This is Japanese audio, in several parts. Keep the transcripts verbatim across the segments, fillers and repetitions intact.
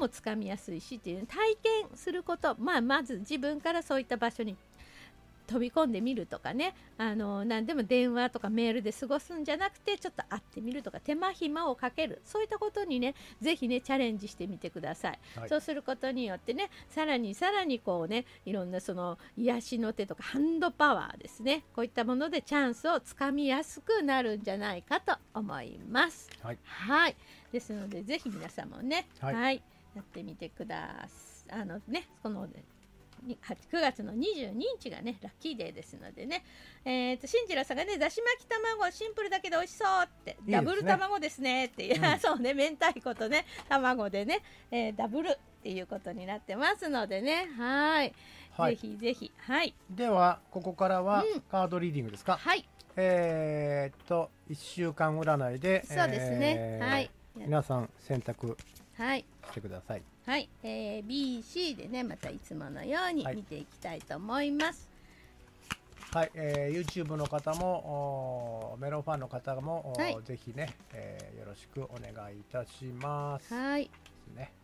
もつかみやすいしっていう体験すること、まあ、まず自分からそういった場所に飛び込んでみるとかね、あの何でも電話とかメールで過ごすんじゃなくてちょっと会ってみるとか手間暇をかける、そういったことにねぜひねチャレンジしてみてください、はい、そうすることによってねさらにさらにこうねいろんなその癒しの手とかハンドパワーですね、こういったものでチャンスをつかみやすくなるんじゃないかと思います。はい、はい、ですのでぜひ皆さんもね、はい、はい、やってみてください。あのねこのくがつのにじゅうににちがねラッキーデーですのでね、えー、と新次郎さんがねだし巻き卵シンプルだけど美味しそうっていい、ね、ダブル卵ですねって、うん、そうね明太子とね卵でね、えー、ダブルっていうことになってますのでね、はい、はい、ぜひぜひ、はい、 ではここからはカードリーディングですか、うん、はい、えー、っといっしゅうかん占いでそうですね、 えー、 はい、 皆さん選択してください。 はい、えー、ビーシー でねまたいつものように見ていきたいと思います。 はい、えー、YouTube の方もメロンファンの方も、はい、ぜひね、えー、よろしくお願いいたします。はい、ね、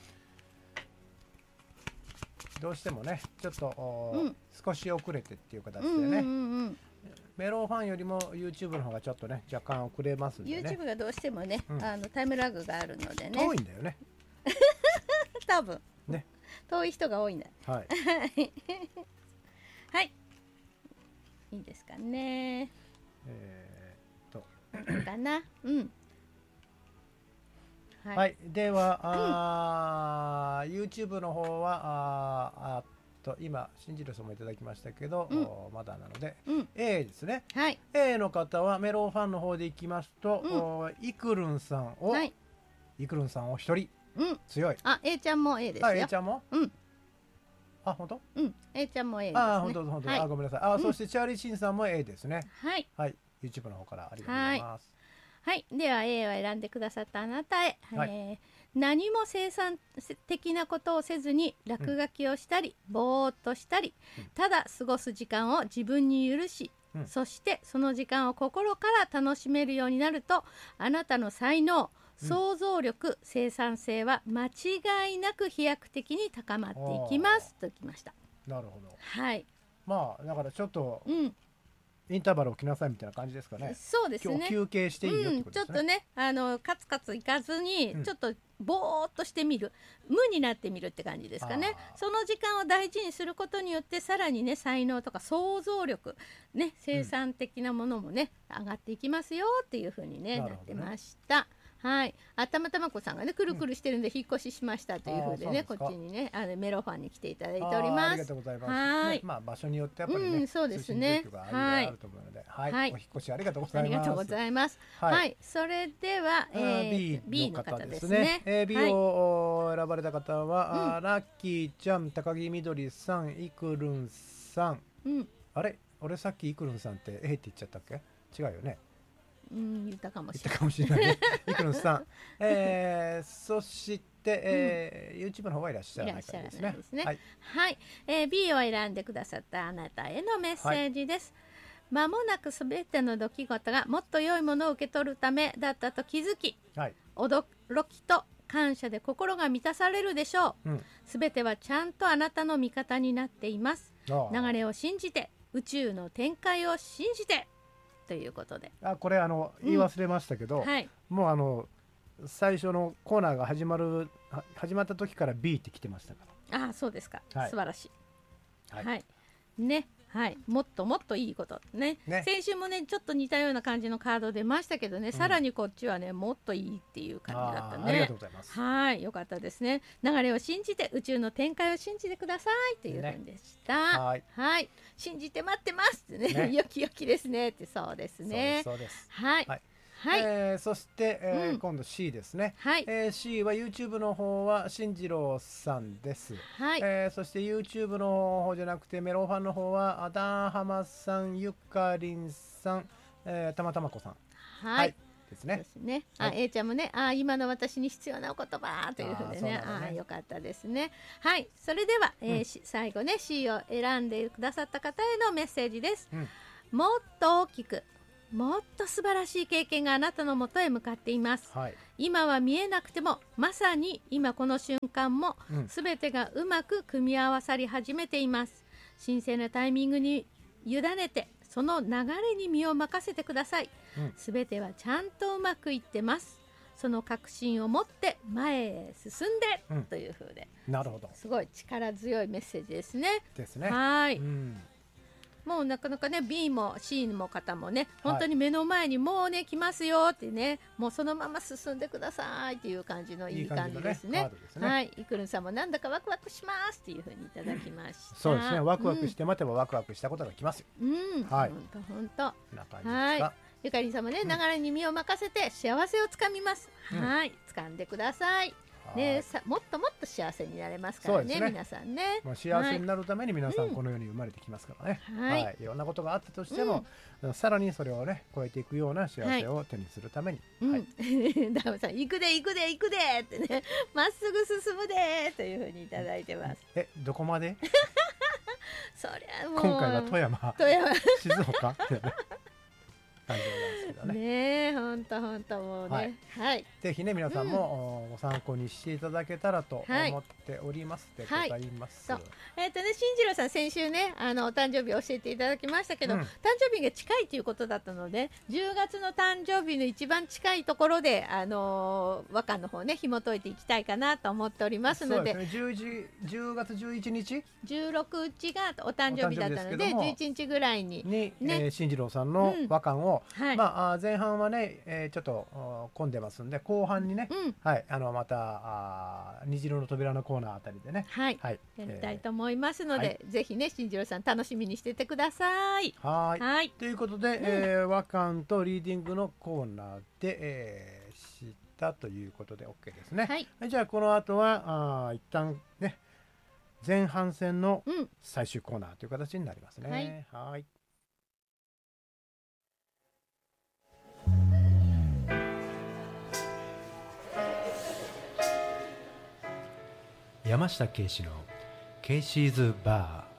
どうしてもねちょっと、うん、少し遅れてっていう形でね、うんうんうんうん、メロンファンよりも YouTube の方がちょっとね若干遅れますんでね。 YouTube がどうしてもね、うん、あのタイムラグがあるのでね遠いんだよね多分ね遠い人が多いんだ。はいはい、いいですかね。えー、っといいかな、うん、 はい、はい、ではあ、うん、YouTube の方はああと今新次郎さんもいただきましたけど、うん、まだなので、うん、A ですね、はい、A の方はメロンファンの方でいきますと、うん、イクルンさんを、はい、イクルンさんを一人、うん、強い。 あ、A ちゃんも A ですよ。 あ、A ちゃんも、 うん、 あ、本当？ うん、A ちゃんも A ですね。 あ、本当本当、はい、あ、ごめんなさい。あ、うん、そしてチャーリーシンさんも A ですね。はい、はい、YouTube の方からありがとうございます。 はい、はい、では A を選んでくださったあなたへ、はい、えー、何も生産的なことをせずに落書きをしたり、うん、ぼーっとしたり、うん、ただ過ごす時間を自分に許し、うん、そしてその時間を心から楽しめるようになると、あなたの才能、想像力、うん、生産性は間違いなく飛躍的に高まっていきますときました。 なるほど。 はい。 まあだからちょっと、うん、インターバルを着なさいみたいな感じですかね。 そうですね。 休憩していいよってことですね。 うん、ちょっとね、あのカツカツいかずに、うん、ちょっとぼーっとしてみる、無になってみるって感じですかね。その時間を大事にすることによってさらにね才能とか想像力ね生産的なものもね、うん、上がっていきますよっていう風に、ね、なってました。はい、あたまたまこさんがねくるくるしてるんで引っ越ししましたというふうでね、うん、こっちにねあのメロファンに来ていただいております。 ありがとうございます。はい、ね、まあ場所によってやっぱりね、うん、 そうですね、 通信状況があると思うので、はい、はい、お引っ越しありがとうございます。 ありがとうございます。はい、はい、それでは、えー、 B の方ですね。えー、B を選ばれた方は、うん、ラッキーちゃん、高木みどりさん、イクルンさん、うん、あれ俺さっきイクルンさんって A って言っちゃったっけ？違うよね。 うん、言ったかもしれない。 言ったかもしれないね。イクルンさん、えー、そして、えーうん、YouTube の方はいらっしゃらないからですね。ですね。はい、 はい、えー、B を選んでくださったあなたへのメッセージです。はい、間もなくすべての出来事がもっと良いものを受け取るためだったと気づき、はい、驚きと感謝で心が満たされるでしょう。すべ、うん、てはちゃんとあなたの味方になっています。流れを信じて、宇宙の展開を信じてということで、 あ、これあの言い忘れましたけど、うん、はい、もうあの最初のコーナーが始まる始まった時から B って来てましたから。あ、そうですか、はい、素晴らしい。はい、はい、ね、はい、もっともっといいこと ね, ね先週もねちょっと似たような感じのカード出ましたけどね、うん、さらにこっちはねもっといいっていう感じだったね。 ありがとうございます。 はい、よかったですね。流れを信じて、宇宙の展開を信じてくださいというふうでした、ね、はい、はい、信じて待ってますって ね, ねよきよきですねって。そうですね、 そうです、 はい、はい、はい、 えー、そして、えーうん、今度 C ですね、はい、えー、C は YouTube の方は進次郎さんです、はい、えー、そして YouTube の方じゃなくてメロンファンの方はアダンハマさん、ゆかりんさん、えー、たまたまこさん、はい、はい、ですね。ですね。あ、はい、A ちゃんもね、あ、今の私に必要なお言葉というふうでね、あ、あ、よかったですね。はい、それでは、えーうん、最後ね C を選んでくださった方へのメッセージです。うん、もっと大きくもっと素晴らしい経験があなたのもとへ向かっています、はい、今は見えなくてもまさに今この瞬間も全てがうまく組み合わさり始めています。神聖なタイミングに委ねてその流れに身を任せてください、うん、全てはちゃんとうまくいってます。その確信を持って前へ進んで、うん、という風で、 なるほど、 すごい力強いメッセージですね。 ですね。 はい、うん、もうなかなかね ビー も シー の方もね本当に目の前にもうね来ますよってね、もうそのまま進んでくださいっていう感じのいい感じですね。いい感じのね、カードですね。はい、イクルンさんもなんだかワクワクしますっていう風にいただきました。 そうですね、ワクワクして待てばワクワクしたことが来ますよ。 うん、はい、本当本当。 な感じですか。はい、 ゆかりんさんもね、うん、流れに身を任せて幸せをつかみます、うん、はい、掴んでください。ね、さもっともっと幸せになれますから ね, ね皆さんね、 まあ、幸せになるために皆さんこの世に生まれてきますからね、うん、はいはい、いろんなことがあったとしても、うん、さらにそれをね超えていくような幸せを手にするために、はい、うん、 ダムさん行くで行くで行くでってね、まっすぐ進むでというふうにいただいてます。 えどこまでそりゃもう今回は富山富山静岡ねえ、ほんとほんともうね、はいはい、 ぜひね皆さんも、うん、ご参考にしていただけたらと思っておりますでございます、はい、 えっ、ー、とね進次郎さん先週ねあのお誕生日教えていただきましたけど、うん、誕生日が近いということだったのでじゅうがつの誕生日の一番近いところであのー、和歌の方ね紐解いていきたいかなと思っておりますので、 そうですね、じゅうがつじゅういちにちじゅうろくにちがお誕生日だったのでじゅういちにちぐらいにに、ねえー、進次郎さんの和歌を、うん、はい、まあ前半はね、えー、ちょっと混んでますんで後半にね、うん、はい、あのまたあ虹色の扉のコーナーあたりでね、 はい、はい、やりたいと思いますので、えー、ぜひね進次郎さん楽しみにしててください。 はい、はい、ということで、うん、えー、和漢とリーディングのコーナーで、えー、知ったということで OK ですね。はい、じゃあこの後はあ一旦ね前半戦の最終コーナーという形になりますね。うん、はい、はい、山下圭史のケイシーズバー。